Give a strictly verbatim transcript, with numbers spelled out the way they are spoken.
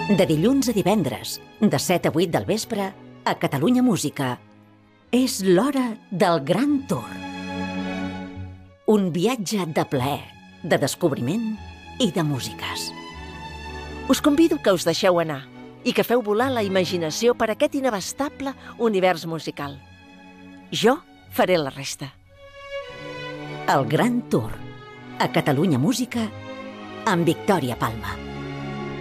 De dilluns a divendres, de set a vuit del vespre, a Catalunya Música. És l'hora del Gran Tour. Un viatge de plaer, de descobriment i de músiques. Us convido que us deixeu anar i que feu volar la imaginació per aquest inabastable univers musical. Jo faré la resta. El Gran Tour, a Catalunya Música, amb Victòria Palma.